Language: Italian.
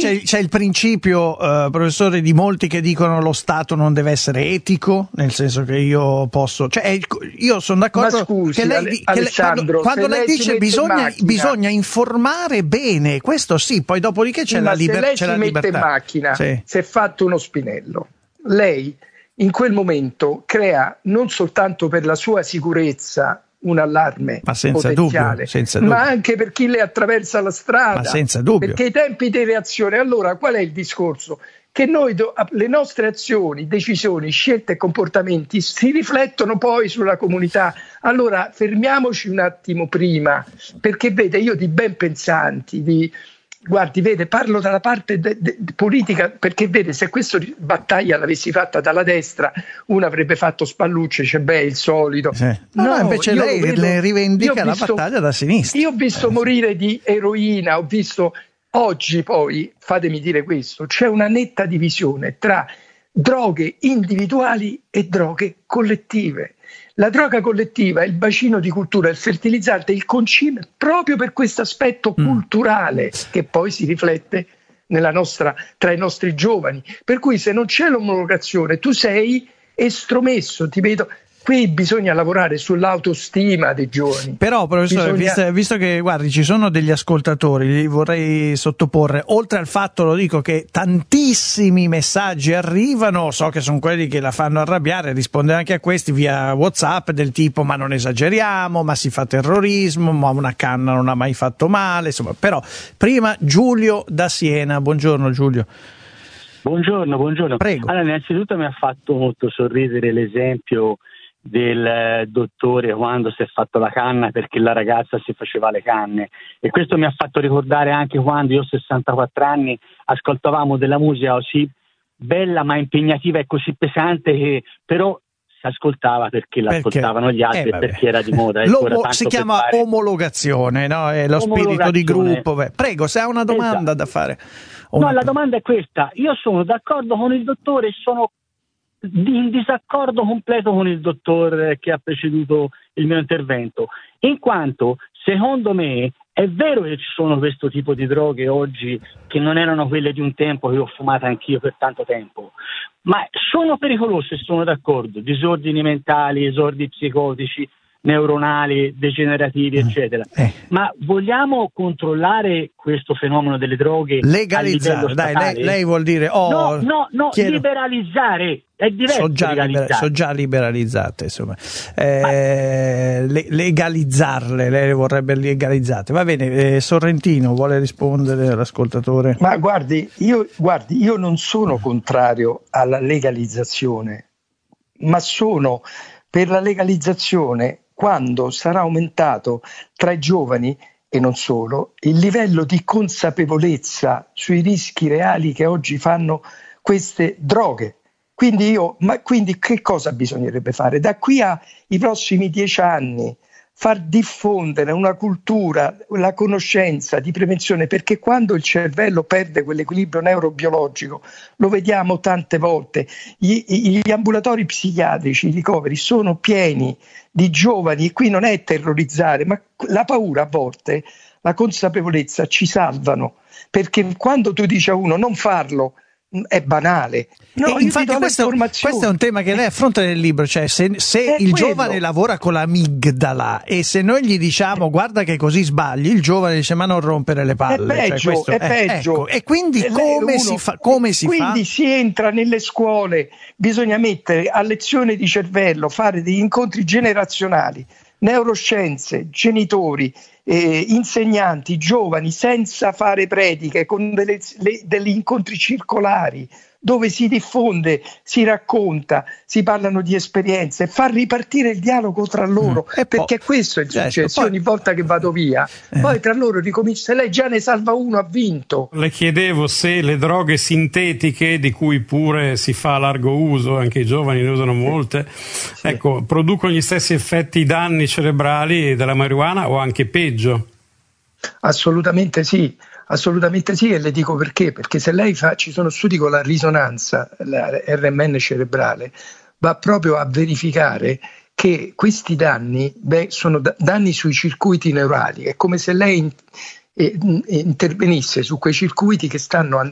c'è il principio, professore, di molti che dicono lo Stato non deve essere etico, nel senso che io posso, cioè io sono d'accordo. Ma scusi, che lei, Alessandro, quando lei dice bisogna informare bene, questo sì, poi dopodiché c'è la libertà. Se lei si mette in macchina, sì. si è fatto uno spinello, lei in quel momento crea non soltanto per la sua sicurezza un allarme potenziale, ma anche per chi le attraversa la strada, ma senza dubbio. Perché i tempi di reazione, allora qual è il discorso? Che noi le nostre azioni, decisioni, scelte e comportamenti si riflettono poi sulla comunità. Allora fermiamoci un attimo prima, perché vede, io di ben pensanti, guardi, vede, parlo dalla parte politica, perché vede, se questa battaglia l'avessi fatta dalla destra, uno avrebbe fatto Spallucce, il solito. Sì. No, invece lei le rivendica la battaglia da sinistra. Io ho visto morire di eroina, ho visto oggi, poi fatemi dire questo, c'è una netta divisione tra droghe individuali e droghe collettive. La droga collettiva è il bacino di cultura, il fertilizzante, il concime proprio per questo aspetto culturale che poi si riflette tra i nostri giovani. Per cui se non c'è l'omologazione tu sei estromesso, ti vedo. Qui bisogna lavorare sull'autostima dei giovani. Però, professore, visto che, guardi, ci sono degli ascoltatori, li vorrei sottoporre, oltre al fatto, lo dico, che tantissimi messaggi arrivano, so che sono quelli che la fanno arrabbiare, risponde anche a questi via WhatsApp del tipo ma non esageriamo, ma si fa terrorismo, ma una canna non ha mai fatto male, insomma. Però, prima Giulio da Siena. Buongiorno Giulio. Buongiorno. Prego. Allora, innanzitutto mi ha fatto molto sorridere l'esempio del dottore quando si è fatto la canna perché la ragazza si faceva le canne, e questo mi ha fatto ricordare anche quando io ho 64 anni ascoltavamo della musica così bella ma impegnativa e così pesante che però si ascoltava perché l'ascoltavano gli altri e perché era di moda. Si chiama omologazione, no? È lo spirito di gruppo. Prego, se ha una domanda da fare. La domanda è questa: io sono d'accordo con il dottore e sono in disaccordo completo con il dottor che ha preceduto il mio intervento, in quanto secondo me è vero che ci sono questo tipo di droghe oggi che non erano quelle di un tempo, che ho fumato anch'io per tanto tempo, ma sono pericolose, sono d'accordo, disordini mentali, esordi psicotici, neuronali, degenerativi, eccetera. Ma vogliamo controllare questo fenomeno delle droghe? Legalizzare, dai, lei vuol dire liberalizzare, è diverso. Sono già liberalizzate, insomma. Legalizzarle, lei vorrebbe legalizzate. Va bene, Sorrentino vuole rispondere all'ascoltatore. Ma guardi, io non sono contrario alla legalizzazione, ma sono per la legalizzazione quando sarà aumentato tra i giovani e non solo il livello di consapevolezza sui rischi reali che oggi fanno queste droghe. Quindi che cosa bisognerebbe fare? Da qui ai prossimi 10 anni far diffondere una cultura, la conoscenza di prevenzione, perché quando il cervello perde quell'equilibrio neurobiologico, lo vediamo tante volte, gli ambulatori psichiatrici, i ricoveri sono pieni di giovani, e qui non è terrorizzare, ma la paura a volte, la consapevolezza ci salvano, perché quando tu dici a uno non farlo, è banale. No, infatti questo è un tema che lei affronta nel libro, cioè se il giovane lavora con l'amigdala e se noi gli diciamo guarda che così sbagli, il giovane dice ma non rompere le palle. È peggio. Ecco. E quindi si fa? Quindi si entra nelle scuole, bisogna mettere a lezione di cervello, fare degli incontri generazionali, neuroscienze, genitori, insegnanti, giovani, senza fare prediche, con degli incontri circolari dove si diffonde, si racconta, si parlano di esperienze, far ripartire il dialogo tra loro, perché questo è il successo. Ogni volta che vado via, poi tra loro ricomincia. Se lei già ne salva uno, ha vinto. Le chiedevo se le droghe sintetiche, di cui pure si fa largo uso, anche i giovani ne usano molte, ecco, producono gli stessi effetti, danni cerebrali della marijuana o anche peggio? Assolutamente sì, e le dico perché se lei ci sono studi con la risonanza, la RMN cerebrale, va proprio a verificare che questi danni sono danni sui circuiti neurali, è come se lei intervenisse su quei circuiti che stanno andando